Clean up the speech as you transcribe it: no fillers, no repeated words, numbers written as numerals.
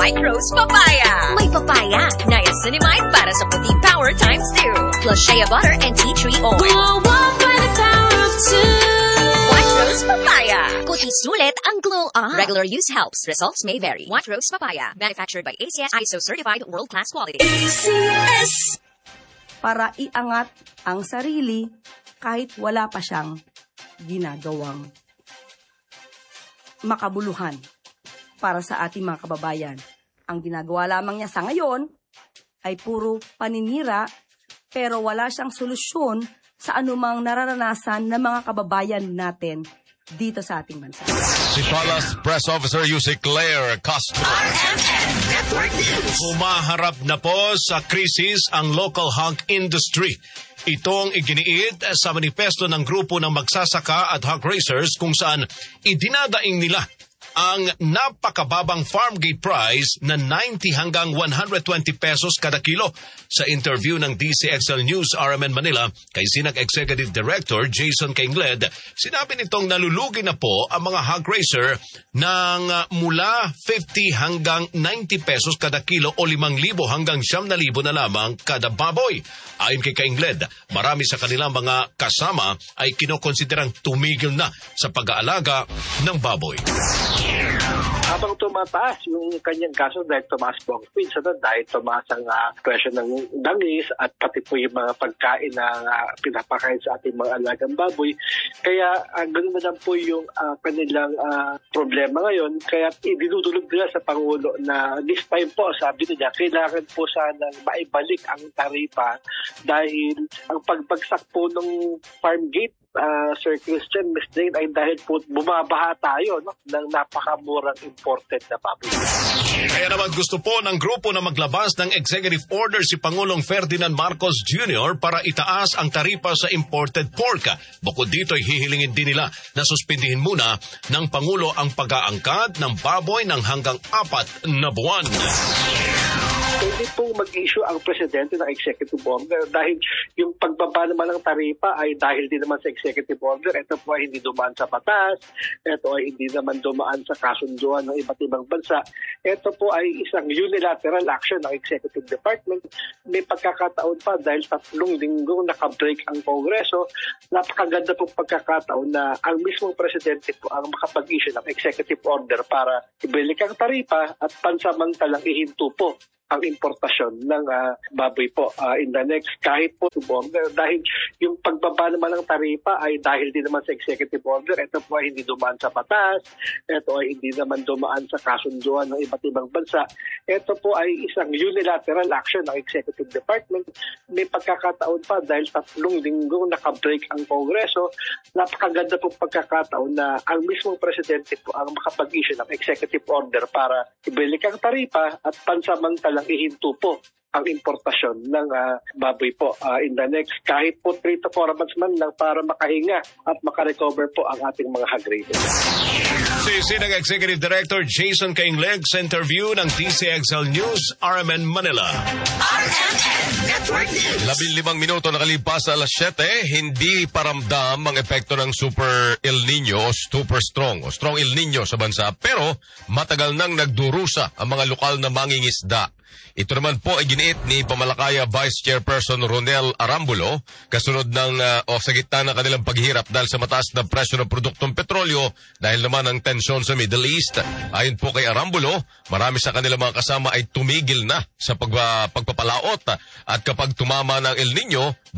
White Rose Papaya. May papaya, niacinamide para sa puti power times 2. Plus shea butter and tea tree oil. Glow up by the power of 2. White Rose Papaya. Puti sulit ang glow up. Regular use helps. Results may vary. White Rose Papaya. Manufactured by ACS ISO certified world-class quality. ACS. Para iangat ang sarili kahit wala pa siyang ginagawang makabuluhan para sa ating mga kababayan. Ang ginagawa lamang niya sa ngayon ay puro paninira pero wala siyang solusyon sa anumang nararanasan ng mga kababayan natin dito sa ating bansa. Si Palace Press Officer Yusek Claire Castro. RMN Network News. Humaharap na po sa krisis ang local hog industry. Itong iginiit sa manifesto ng grupo ng magsasaka at hog raisers kung saan idinadaing nila ang napakababang farm gate price na 90 hanggang 120 pesos kada kilo. Sa interview ng DCXL News RMN Manila kay Sinag Executive Director Jason Kaingled, sinabi nitong nalulugi na po ang mga hog raiser ng mula 50 hanggang 90 pesos kada kilo o 5,000 hanggang 9,000 na lamang kada baboy. Ayon kay Kaingled, marami sa kanilang mga kasama ay kinokonsiderang tumigil na sa pag-aalaga ng baboy. Habang tumataas yung kanyang kaso dahil tumaas po ang feeds, dahil tumaas ang presyo ng langis at pati po yung mga pagkain na pinapakain sa ating mga alagang baboy. Kaya ganoon na lang po yung kanilang problema ngayon. Kaya idinudulog nila sa Pangulo na this time po, sabi nila, kailangan po sanang maibalik ang taripa dahil ang pagbagsak po ng farm gate, Sir Christian, Ms. Jane, ay dahil po bumabaha tayo ng napakamurang imported na baboy. Kaya naman gusto po ng grupo na maglabas ng executive order si Pangulong Ferdinand Marcos Jr. para itaas ang taripa sa imported pork. Bukod dito ay hihilingin din nila na suspindihin muna ng Pangulo ang pag-aangkat ng baboy ng hanggang 4 na buwan. Pwede pong mag-issue ang presidente ng executive order dahil yung pagbaba naman ng taripa ay dahil din naman sa executive order. Ito po ay hindi dumaan sa batas, ito ay hindi naman dumaan sa kasunduan ng iba't ibang bansa. Ito po ay isang unilateral action ng executive department. May pagkakataon pa dahil 3 linggong nakabreak ang Kongreso. Napakaganda po pagkakataon na ang mismong presidente po ang makapag-issue ng executive order para ibalik ang taripa at pansamantalang ihinto po ang importasyon ng baboy po in the next kahit po dahil yung pagbaba naman ng taripa ay dahil din naman sa executive order. Ito po ay hindi dumaan sa batas, ito ay hindi naman dumaan sa kasunduan ng iba't ibang bansa. Ito po ay isang unilateral action ng executive department. May pagkakataon pa dahil 3 linggong nakabreak ang Kongreso. Napakaganda po pagkakataon na ang mismong presidente po ang makapag-issue ng executive order para ibalik ang taripa at pansamantalang ihinto po ang importasyon ng baboy po in the next kahit po 3 to 4 months man lang para makahinga at makarecover po ang ating mga hog raisers. Si Sinag Executive Director Jason Kaingled sa interview ng DCXL News RMN Manila. RMN Network News. 15 minuto nakalipas sa alas 7, hindi paramdam ang epekto ng Super El Nino o Super Strong o Strong El Nino sa bansa pero matagal nang nagdurusa ang mga lokal na mangingisda. Ito naman po ay giniit ni Pamalakaya Vice Chairperson Ronel Arambulo kasunod ng sa gitna ng kanilang paghihirap dahil sa mataas na presyo ng produktong petrolyo dahil naman ang tensyon sa Middle East. Ayon po kay Arambulo, marami sa kanilang mga kasama ay tumigil na sa pagpapalaot at kapag tumama ng El Nino,